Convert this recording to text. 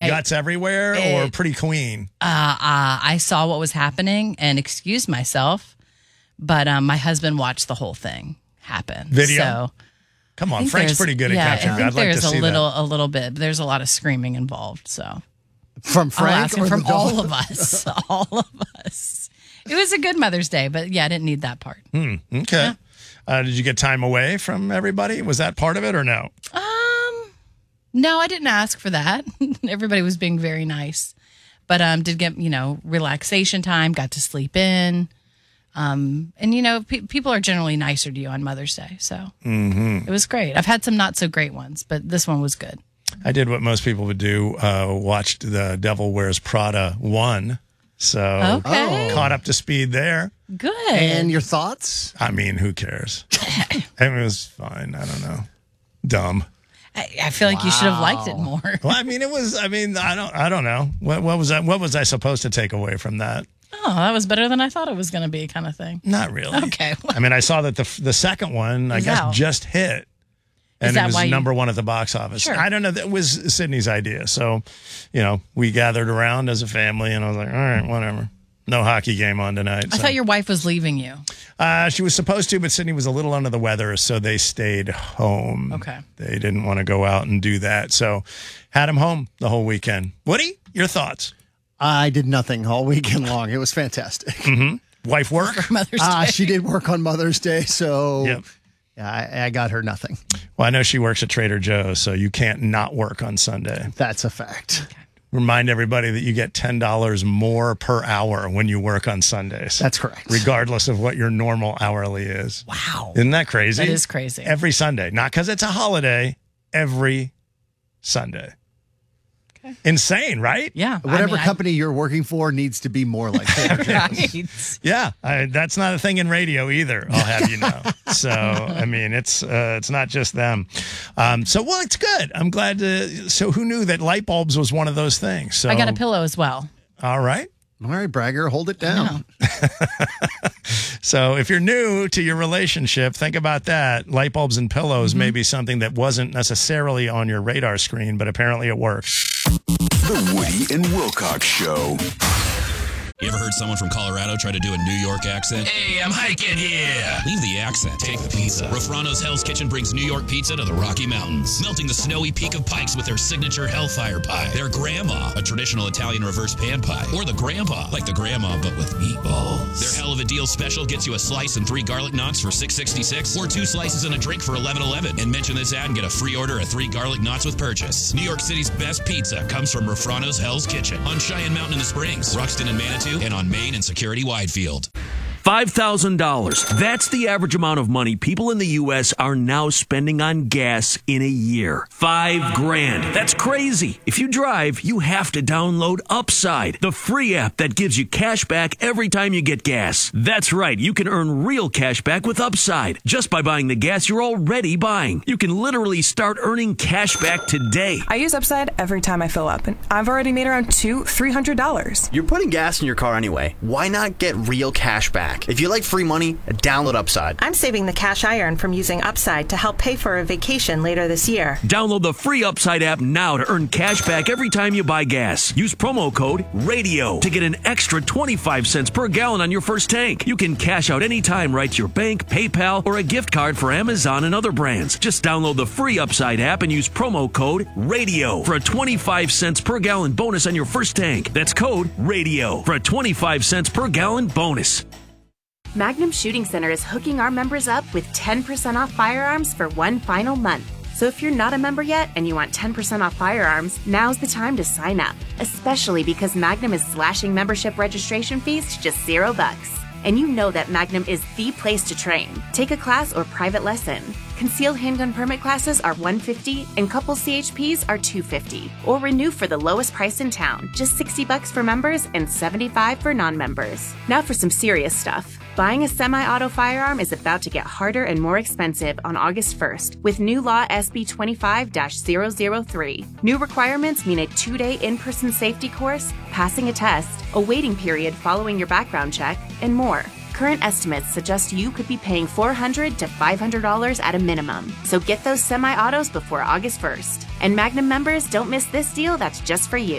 guts everywhere or pretty clean? I saw what was happening and excused myself, but my husband watched the whole thing happen. Video? So come on, Frank's pretty good at capturing. I think I'd like to there's see a little bit. There's a lot of screaming involved. So from Frank I'll ask him or from the dog? all of us, all of us. It was a good Mother's Day, but I didn't need that part. Okay. Yeah. Did you get time away from everybody? Was that part of it or no? No, I didn't ask for that. Everybody was being very nice, but did get relaxation time. Got to sleep in, and people are generally nicer to you on Mother's Day, so it was great. I've had some not so great ones, but this one was good. I did what most people would do: watched The Devil Wears Prada 1. So caught up to speed there. Good. And your thoughts? I mean, who cares? It was fine. I don't know. Dumb. I feel like you should have liked it more. Well, I mean, I don't know. What was that? What was I supposed to take away from that? Oh, that was better than I thought it was going to be, kind of thing. Not really. Okay. I mean, I saw that the second one, I guess, just hit. And it was number one at the box office. Sure. I don't know. That was Sydney's idea. So, we gathered around as a family, and I was like, all right, whatever. No hockey game on tonight. I thought your wife was leaving you. She was supposed to, but Sydney was a little under the weather, so they stayed home. Okay. They didn't want to go out and do that. So had him home the whole weekend. Woody, your thoughts? I did nothing all weekend long. It was fantastic. Mm-hmm. Wife work? For Mother's Day. She did work on Mother's Day, so Yep. I got her nothing. Well, I know she works at Trader Joe's, so you can't not work on Sunday. That's a fact. Okay. Remind everybody that you get $10 more per hour when you work on Sundays. That's correct. Regardless of what your normal hourly is. Wow. Isn't that crazy? That is crazy. Every Sunday. Not because it's a holiday. Every Sunday. Okay. Insane, right? Yeah. Whatever company you're working for needs to be more like that. Right. Yeah. That's not a thing in radio either, I'll have you know. So, I mean, it's not just them. It's good. I'm glad to. So who knew that light bulbs was one of those things? So I got a pillow as well. All right. All right, bragger, hold it down. So if you're new to your relationship, think about that. Light bulbs and pillows may be something that wasn't necessarily on your radar screen, but apparently it works. The Woody and Wilcox Show. You ever heard someone from Colorado try to do a New York accent? Hey, I'm hiking here. Leave the accent. Take the pizza. Rofrano's Hell's Kitchen brings New York pizza to the Rocky Mountains, melting the snowy peak of Pikes with their signature Hellfire Pie, their Grandma, a traditional Italian reverse pan pie, or the Grandpa, like the Grandma but with meatballs. Their Hell of a Deal special gets you a slice and 3 garlic knots for $6.66, or 2 slices and a drink for $11.11. And mention this ad and get a free order of 3 garlic knots with purchase. New York City's best pizza comes from Rofrano's Hell's Kitchen on Cheyenne Mountain in the Springs, Ruxton and Manitou, and on Main and Security Widefield. $5,000. That's the average amount of money people in the U.S. are now spending on gas in a year. $5,000. That's crazy. If you drive, you have to download Upside, the free app that gives you cash back every time you get gas. That's right. You can earn real cash back with Upside just by buying the gas you're already buying. You can literally start earning cash back today. I use Upside every time I fill up, and I've already made around $300. You're putting gas in your car anyway. Why not get real cash back? If you like free money, download Upside. I'm saving the cash I earn from using Upside to help pay for a vacation later this year. Download the free Upside app now to earn cash back every time you buy gas. Use promo code RADIO to get an extra 25 cents per gallon on your first tank. You can cash out anytime right to your bank, PayPal, or a gift card for Amazon and other brands. Just download the free Upside app and use promo code RADIO for a 25 cents per gallon bonus on your first tank. That's code RADIO for a 25 cents per gallon bonus. Magnum Shooting Center is hooking our members up with 10% off firearms for one final month. So if you're not a member yet and you want 10% off firearms, now's the time to sign up, especially because Magnum is slashing membership registration fees to just $0. And you know that Magnum is the place to train. Take a class or private lesson. Concealed handgun permit classes are $150 and couple CHPs are $250. Or renew for the lowest price in town, just $60 for members and $75 for non-members. Now for some serious stuff. Buying a semi-auto firearm is about to get harder and more expensive on August 1st with new law SB 25-003. New requirements mean a 2-day in-person safety course, passing a test, a waiting period following your background check, and more. Current estimates suggest you could be paying $400 to $500 at a minimum. So get those semi-autos before August 1st. And Magnum members, don't miss this deal that's just for you.